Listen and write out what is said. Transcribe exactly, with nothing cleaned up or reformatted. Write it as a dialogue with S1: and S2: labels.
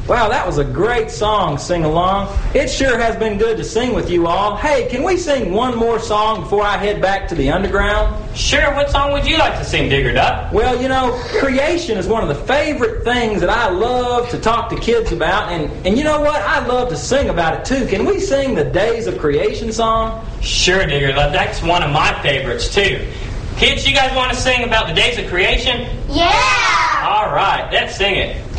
S1: Wow, that was a great song, Sing Along. It sure has been good to sing with you all. Hey, can we sing one more song before I head back to the underground?
S2: Sure, what song would you like to sing, Digger Duck?
S1: Well, you know, creation is one of the favorite things that I love to talk to kids about, and, and you know what? I love to sing about it too. Can we sing the Days of Creation song?
S2: Sure, Digger Duck. That's one of my favorites too. Kids, you guys want to sing about the Days of Creation?
S3: Yeah!
S2: All right, let's sing it.